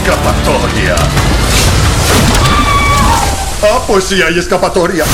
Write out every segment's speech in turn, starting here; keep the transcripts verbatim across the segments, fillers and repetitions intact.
escapatoria. Ah, pues sí hay escapatoria.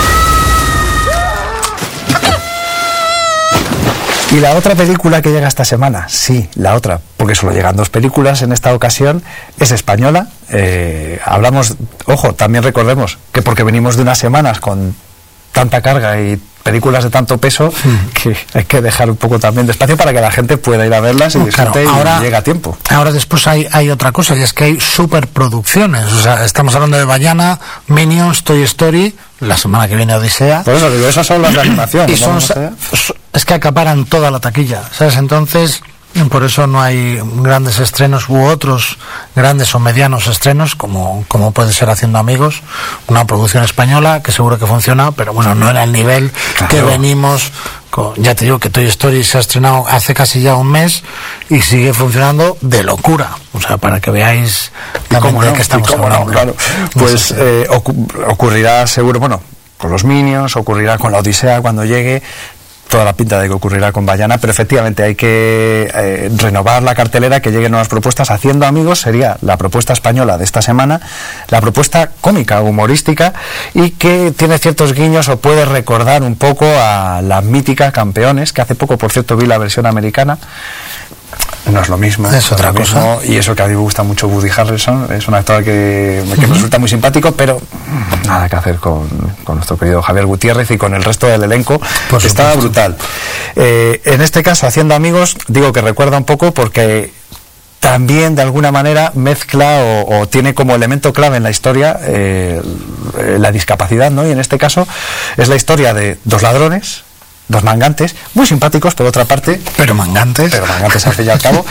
Y la otra película que llega esta semana, sí, la otra, porque solo llegan dos películas en esta ocasión, es española. Eh, hablamos, ojo, también recordemos que porque venimos de unas semanas con tanta carga y películas de tanto peso, mm. que hay que dejar un poco también de espacio para que la gente pueda ir a verlas y disfrute, claro, ahora, y llegue a tiempo. Ahora después hay, hay otra cosa, y es que hay superproducciones. O sea, estamos hablando de Bayana, Minions, Toy Story, la semana que viene Odisea. Por eso digo, esas son las de animación. Y son, es que acaparan toda la taquilla, ¿sabes? Entonces, por eso no hay grandes estrenos u otros grandes o medianos estrenos, como, como puede ser Haciendo Amigos, una producción española que seguro que funciona, pero bueno, no era el nivel, claro, que venimos con. Ya te digo que Toy Story se ha estrenado hace casi ya un mes y sigue funcionando de locura. O sea, para que veáis también de no, qué estamos hablando. No, claro. Pues no sé. eh, ocu- ocurrirá seguro, bueno, con los Minions, ocurrirá con la Odisea cuando llegue. Toda la pinta de que ocurrirá con Bayana, pero efectivamente hay que eh, renovar la cartelera, que lleguen nuevas propuestas. Haciendo Amigos sería la propuesta española de esta semana, la propuesta cómica, humorística, y que tiene ciertos guiños o puede recordar un poco a la mítica Campeones, que hace poco, por cierto, vi la versión americana. No es lo mismo, es otra cosa. Y eso que a mí me gusta mucho Woody Harrelson, es un actor que, que me uh-huh. resulta muy simpático, pero nada que hacer con, con nuestro querido Javier Gutiérrez y con el resto del elenco, que estaba brutal. Eh, en este caso, Haciendo Amigos, digo que recuerda un poco porque también de alguna manera mezcla o, o tiene como elemento clave en la historia eh, la discapacidad, ¿no? Y en este caso es la historia de dos ladrones, dos mangantes, muy simpáticos por otra parte, pero mangantes, pero mangantes al fin y al cabo,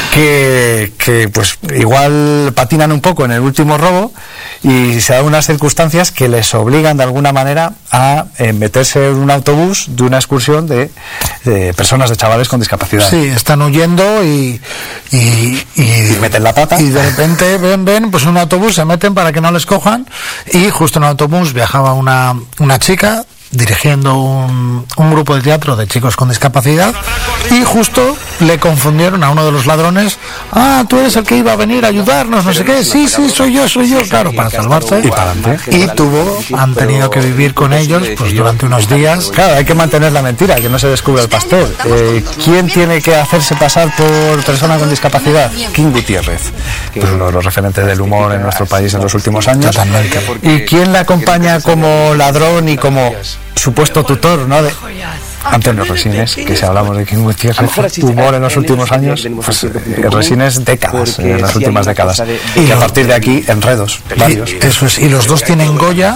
que, que pues igual patinan un poco en el último robo y se dan unas circunstancias que les obligan de alguna manera a eh, meterse en un autobús de una excursión de, de personas, de chavales con discapacidad. Sí, están huyendo y y, y, y meten la pata y de repente ven, ven, pues un autobús, se meten para que no les cojan, y justo en el autobús viajaba una, una chica dirigiendo un, un grupo de teatro de chicos con discapacidad, y justo le confundieron a uno de los ladrones. Ah, tú eres el que iba a venir a ayudarnos, no sé qué. Sí, sí, soy yo, soy yo, claro, para salvarse. Y para adelante. Y tuvo, han tenido que vivir con ellos pues durante unos días. Claro, hay que mantener la mentira, que no se descubra el pastor. Eh, ¿Quién tiene que hacerse pasar por persona con discapacidad? King Gutiérrez, pues uno de los referentes del humor en nuestro país en los últimos años. Totalmente. ¿Y quién le acompaña como ladrón y como supuesto tutor, ¿no? De Antonio Resines, que si hablamos de King Gutiérrez, humor en los últimos años, pues eh, Resines décadas, eh, en las últimas décadas. Y a partir de aquí, enredos, varios. Eso es, y los dos tienen Goya,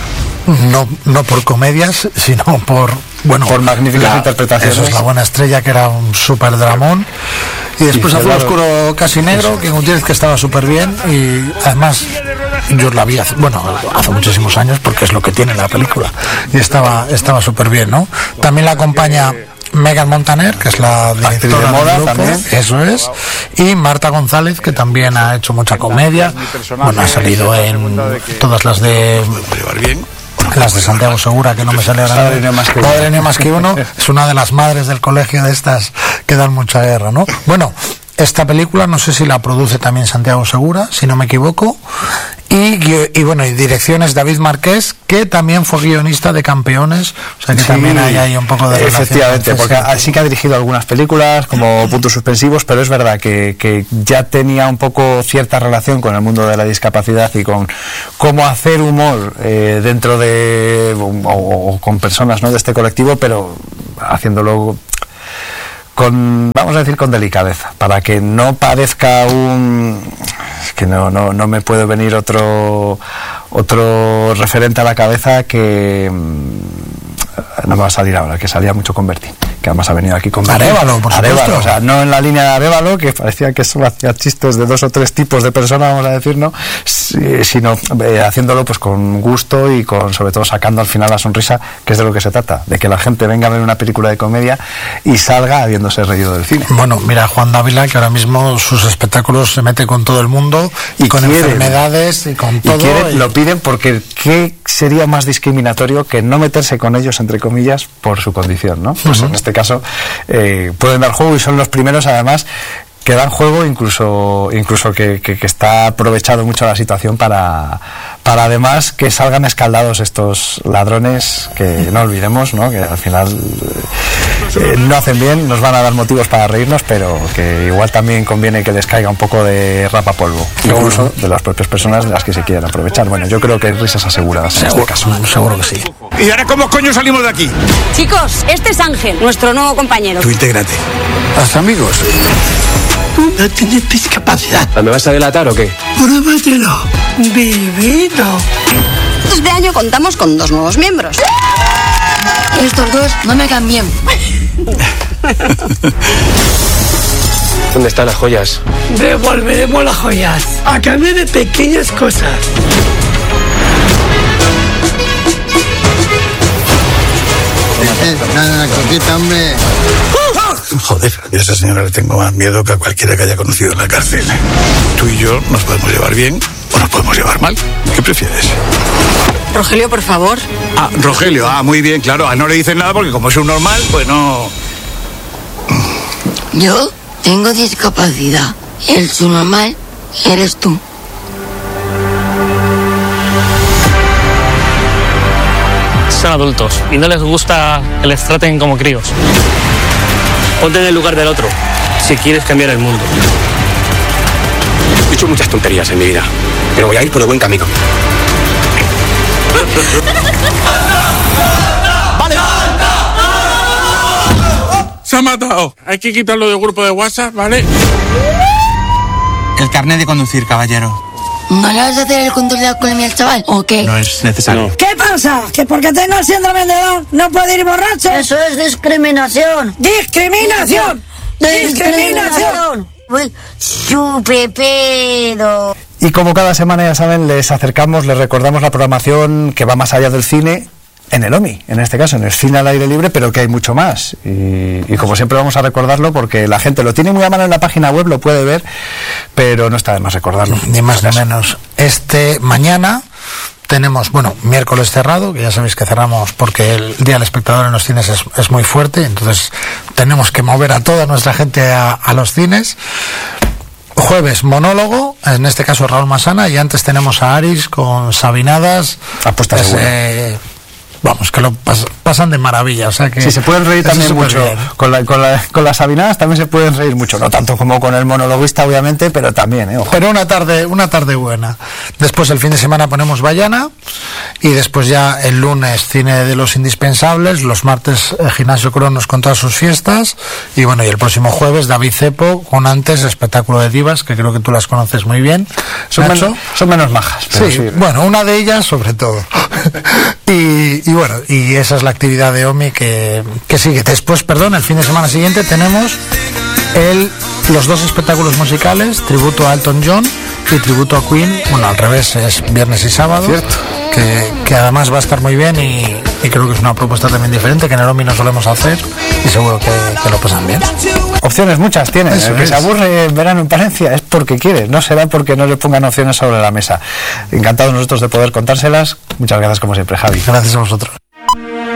no, no por comedias, sino por, bueno, por magníficas la, interpretaciones. Eso es La Buena Estrella, que era un súper dramón. Y después Azul Oscuro Casi Negro, que Gutiérrez, que estaba súper bien, y además yo la vi hace, bueno, hace muchísimos años, porque es lo que tiene la película, y estaba estaba súper bien, ¿no? También la acompaña Megan Montaner, que es la directora de moda del grupo, también. Eso es, y Marta González, que también ha hecho mucha comedia, bueno, ha salido en todas las de las de Santiago Segura, que no me sale ahora. Madre mía, más que uno. Es una de las madres del colegio de estas que dan mucha guerra, ¿no? Bueno, esta película no sé si la produce también Santiago Segura, si no me equivoco, y, y bueno, y direcciones David Marqués, que también fue guionista de Campeones, o sea que sí, también hay ahí un poco de relación. Efectivamente, porque sí que ha dirigido algunas películas como Puntos Suspensivos, pero es verdad que, que ya tenía un poco cierta relación con el mundo de la discapacidad y con cómo hacer humor eh, dentro de o, o con personas, ¿no?, de este colectivo, pero haciéndolo con, vamos a decir, con delicadeza, para que no parezca un... Es que no, no, no me puede venir otro otro referente a la cabeza que... No me va a salir ahora, que salía mucho con Bertín, que además ha venido aquí con Arévalo, por Arévalo, supuesto. O sea, no en la línea de Arévalo, que parecía que solo hacía chistes de dos o tres tipos de personas, vamos a decir, ¿no? Sino eh, haciéndolo pues con gusto y con, sobre todo, sacando al final la sonrisa, que es de lo que se trata, de que la gente venga a ver una película de comedia y salga habiéndose reído del cine. Bueno, mira, Juan Dávila, que ahora mismo sus espectáculos se mete con todo el mundo y con quieren, enfermedades y con todo. Y quieren, y... lo piden porque ¿qué sería más discriminatorio que no meterse con ellos, entre comillas, por su condición, ¿no? Pues uh-huh. en este caso eh, pueden dar juego y son los primeros, además, que dan juego, incluso incluso que, que, que está aprovechado mucho la situación para, para además que salgan escaldados estos ladrones, que no olvidemos, ¿no? Que al final eh, no hacen bien, nos van a dar motivos para reírnos, pero que igual también conviene que les caiga un poco de rapapolvo, incluso de las propias personas de las que se quieran aprovechar. Bueno, yo creo que hay risas aseguradas en este caso. Seguro que sí. ¿Y ahora cómo coño salimos de aquí? Chicos, este es Ángel, nuestro nuevo compañero. Tú intégrate. Hasta amigos. Tú no tienes discapacidad. ¿Me vas a delatar o qué? Pruébatelo, divino. Este año contamos con dos nuevos miembros. Estos dos no me caen bien. ¿Dónde están las joyas? Devolveremos las joyas a cambio de pequeñas cosas. Nada, coquita, hombre. Joder, a esa señora le tengo más miedo que a cualquiera que haya conocido en la cárcel. Tú y yo nos podemos llevar bien o nos podemos llevar mal. ¿Qué prefieres? Rogelio, por favor. Ah, Rogelio, ah, muy bien, claro. A no le dicen nada porque como es un normal, pues no... Yo tengo discapacidad. El subnormal eres tú. Son adultos y no les gusta que les traten como críos. Ponte en el lugar del otro si quieres cambiar el mundo. He hecho muchas tonterías en mi vida, pero voy a ir por el buen camino. ¡Vale! ¡Se ha matado! Hay que quitarlo del grupo de WhatsApp, ¿vale? El carnet de conducir, caballero. ¿No le vas a hacer el control de alcoholemia al chaval o qué? No es necesario. ¿Qué pasa? ¿Que porque tengo el síndrome de Down no puedo ir borracho? Eso es discriminación. ¡Discriminación! ¡Discriminación! Uy, chupe pedo. Y como cada semana, ya saben, les acercamos, les recordamos la programación que va más allá del cine en el OMI, en este caso, en el cine al aire libre, pero que hay mucho más. Y, y como siempre vamos a recordarlo porque la gente lo tiene muy a mano en la página web, lo puede ver, pero no está de más recordarlo. Ni más ni menos. Este mañana tenemos, bueno, miércoles cerrado, que ya sabéis que cerramos porque el Día del Espectador en los cines es, es muy fuerte, entonces tenemos que mover a toda nuestra gente a, a los cines. Jueves, monólogo, en este caso Raúl Masana, y antes tenemos a Aris con Sabinadas. Apuesta es, segura. eh, Vamos, que lo pas, pasan de maravilla, o sea que... Sí, se pueden reír también mucho. Con, la, con, la, con las Sabinadas también se pueden reír mucho, no tanto como con el monologuista, obviamente, pero también, ¿eh? Ojo. Pero una tarde, una tarde buena. Después el fin de semana ponemos Bayana, y después ya el lunes cine de los indispensables, los martes eh, Gimnasio Cronos con todas sus fiestas, y bueno, y el próximo jueves David Cepo con antes espectáculo de divas, que creo que tú las conoces muy bien. Son, men son menos majas. Sí, sí, bueno, una de ellas sobre todo. y, y bueno, y esa es la actividad de OMI que, que sigue. Después, perdón, el fin de semana siguiente tenemos el, los dos espectáculos musicales, tributo a Elton John y tributo a Queen. Bueno, al revés, es viernes y sábado. Cierto. Que, que además va a estar muy bien y, y creo que es una propuesta también diferente que en el OMI no solemos hacer y seguro que, que lo pasan bien. Opciones muchas tienen. Eso el que es. se aburre en verano en Palencia es porque quiere, no será porque no le pongan opciones sobre la mesa. Encantados nosotros de poder contárselas. Muchas gracias como siempre, Javi. Gracias a vosotros.